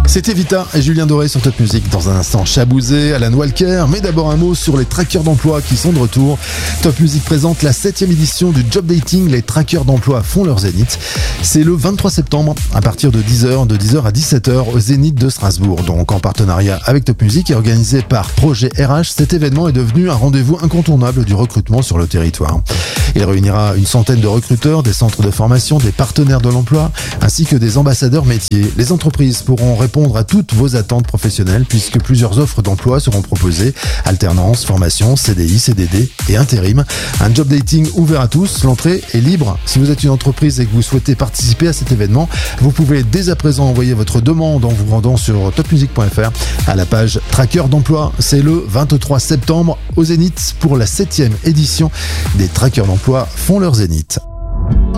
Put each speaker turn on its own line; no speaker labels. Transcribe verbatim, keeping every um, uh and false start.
C'était Vita et Julien Doré sur Top Music. Dans un instant, Chabouzé, Alan Walker. Mais d'abord un mot sur les trackers d'emploi qui sont de retour. Top Music présente la septième édition du Job Dating. Les trackers d'emploi font leur zénith. C'est le vingt-trois septembre à partir de dix heures, de dix heures à dix-sept heures au Zénith de Strasbourg. Donc en partenariat avec Top Music et organisé par Projet R H, cet événement est devenu un rendez-vous incontournable du recrutement sur le territoire. Il réunira une centaine de recruteurs, des centres de formation, des partenaires de l'emploi, ainsi que des ambassadeurs métiers. Les entreprises pourront répondre à toutes vos attentes professionnelles puisque plusieurs offres d'emploi seront proposées. Alternance, formation, C D I, C D D et intérim. Un job dating ouvert à tous. L'entrée est libre. Si vous êtes une entreprise et que vous souhaitez participer à cet événement, vous pouvez dès à présent envoyer votre demande en vous rendant sur top music point f r à la page Tracker d'emploi. C'est le vingt-trois septembre au Zénith pour la septième édition des Trackers d'emploi font leur Zénith.